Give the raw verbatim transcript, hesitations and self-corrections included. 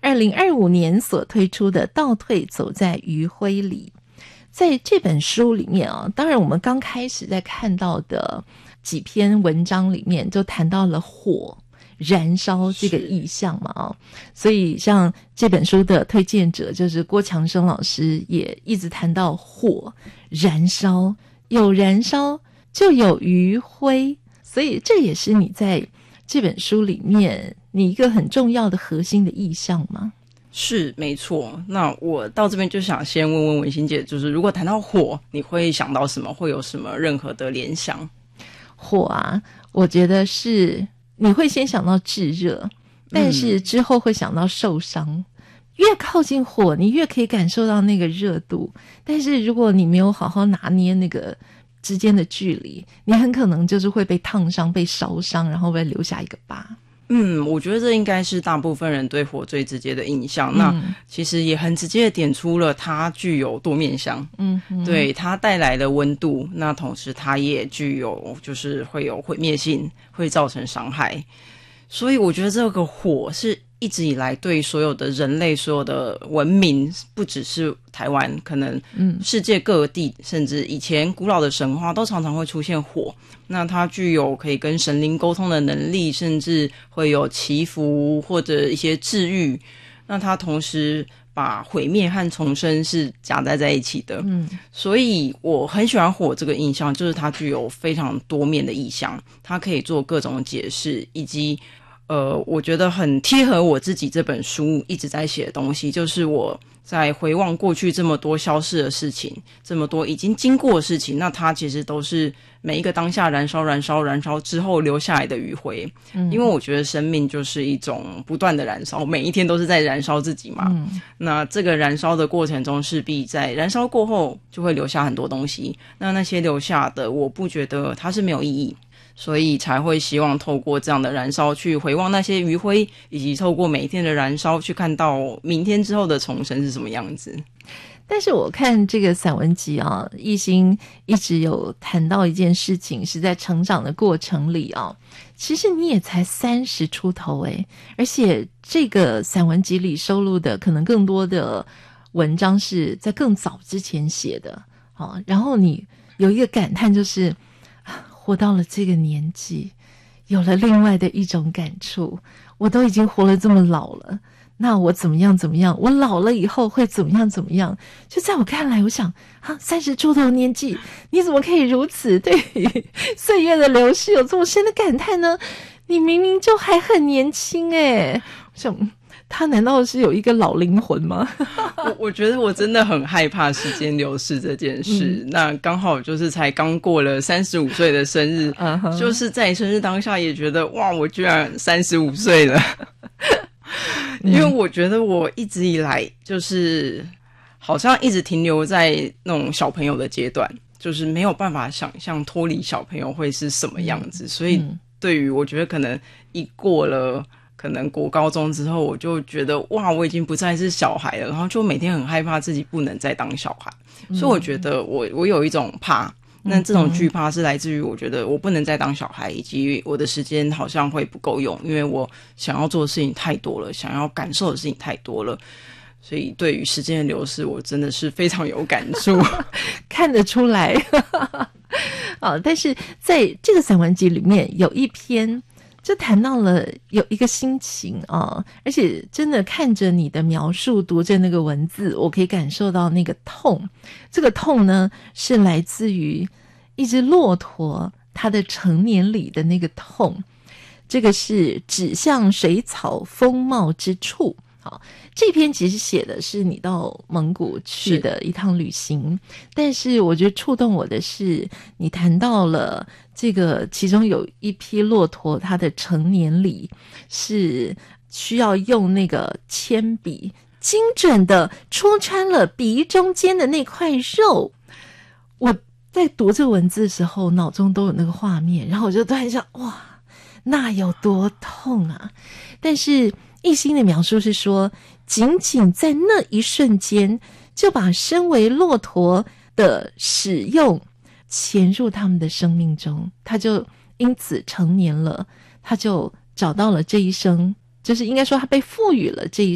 二零二五年所推出的《倒退走在余晖里》。在这本书里面啊，当然我们刚开始在看到的几篇文章里面就谈到了火燃烧这个意象嘛啊，所以像这本书的推荐者就是郭强生老师也一直谈到火燃烧，有燃烧就有余晖，所以这也是你在这本书里面你一个很重要的核心的意象吗？ 是没错。那我到这边就想先问问文心姐，就是如果谈到火你会想到什么，会有什么任何的联想？ 火啊，我觉得是你会先想到炙热，但是之后会想到受伤、嗯、越靠近火你越可以感受到那个热度，但是如果你没有好好拿捏那个之间的距离，你很可能就是会被烫伤被烧伤，然后会留下一个疤。 嗯，我觉得这应该是大部分人对火最直接的印象、嗯、那其实也很直接的点出了它具有多面向。嗯，对，它带来的温度，那同时它也具有就是会有毁灭性，会造成伤害。所以我觉得这个火是一直以来对所有的人类所有的文明，不只是台湾，可能世界各地、嗯、甚至以前古老的神话都常常会出现火。那它具有可以跟神灵沟通的能力，甚至会有祈福或者一些治愈。那它同时把毁灭和重生是夹杂在一起的。嗯，所以我很喜欢火这个印象，就是它具有非常多面的意象，它可以做各种解释，以及呃，我觉得很贴合我自己这本书一直在写的东西，就是我在回望过去这么多消逝的事情，这么多已经经过的事情，那它其实都是每一个当下燃烧燃烧燃烧之后留下来的余晖。嗯，因为我觉得生命就是一种不断的燃烧，每一天都是在燃烧自己嘛。嗯，那这个燃烧的过程中势必在燃烧过后就会留下很多东西，那那些留下的我不觉得它是没有意义，所以才会希望透过这样的燃烧去回望那些余晖，以及透过每一天的燃烧去看到明天之后的重生是什么样子。 但是我看这个散文集啊，一心一直有谈到一件事情，是在成长的过程里啊，其实你也才三十出头诶，而且这个散文集里收录的可能更多的文章是在更早之前写的啊，然后你有一个感叹，就是活到了这个年纪，有了另外的一种感触，我都已经活了这么老了，那我怎么样怎么样，我老了以后会怎么样怎么样。就在我看来，我想啊，三十出头的年纪，你怎么可以如此对于岁月的流逝有这么深的感叹呢？你明明就还很年轻诶。我想他难道是有一个老灵魂吗？ 我我觉得我真的很害怕时间流逝这件事、嗯、那刚好就是才刚过了三十五岁的生日、uh-huh. 就是在生日当下也觉得哇，我居然三十五岁了因为我觉得我一直以来就是好像一直停留在那种小朋友的阶段，就是没有办法想象脱离小朋友会是什么样子、嗯、所以对于我觉得可能一过了可能国高中之后，我就觉得哇，我已经不再是小孩了，然后就每天很害怕自己不能再当小孩、嗯、所以我觉得我我有一种怕，那这种惧怕是来自于我觉得我不能再当小孩，以及我的时间好像会不够用，因为我想要做的事情太多了，想要感受的事情太多了，所以对于时间的流逝我真的是非常有感触看得出来啊，但是在这个散文集里面有一篇就谈到了有一个心情啊，而且真的看着你的描述，读着那个文字，我可以感受到那个痛。这个痛呢，是来自于一只骆驼它的成年礼的那个痛。这个是指向水草丰茂之处。好，这篇其实写的是你到蒙古去的一趟旅行，但是我觉得触动我的是你谈到了这个其中有一匹骆驼它的成年礼是需要用那个铅笔精准的戳穿了鼻中间的那块肉。我在读这文字的时候脑中都有那个画面，然后我就突然想哇，那有多痛啊。但是一心的描述是说，仅仅在那一瞬间就把身为骆驼的使用潜入他们的生命中，他就因此成年了，他就找到了这一生，就是应该说他被赋予了这一